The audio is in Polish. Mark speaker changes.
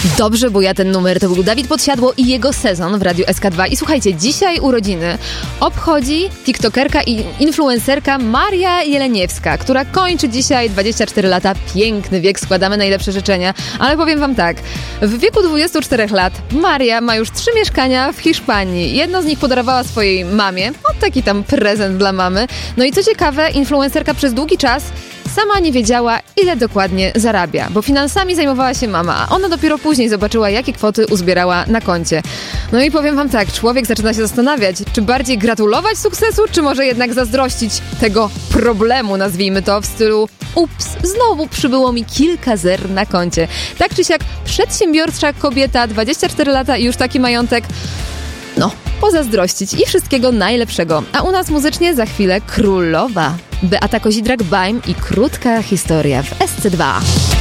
Speaker 1: Dobrze, bo ja ten numer to był Dawid Podsiadło i jego sezon w Radiu SK2. I słuchajcie, dzisiaj urodziny obchodzi tiktokerka i influencerka Maria Jeleniewska, która kończy dzisiaj 24 lata. Piękny wiek, składamy najlepsze życzenia. Ale powiem wam tak, w wieku 24 lat Maria ma już 3 mieszkania w Hiszpanii. Jedno z nich podarowała swojej mamie, taki tam prezent dla mamy. No i co ciekawe, influencerka przez długi czas sama nie wiedziała, ile dokładnie zarabia, bo finansami zajmowała się mama, a ona dopiero później zobaczyła, jakie kwoty uzbierała na koncie. No i powiem wam tak, człowiek zaczyna się zastanawiać, czy bardziej gratulować sukcesu, czy może jednak zazdrościć tego problemu, nazwijmy to, w stylu ups, znowu przybyło mi kilka zer na koncie. Tak czy siak, przedsiębiorcza kobieta, 24 lata i już taki majątek, pozazdrościć i wszystkiego najlepszego. A u nas muzycznie za chwilę królowa. Beata Kozidrak-Baim i krótka historia w SC2.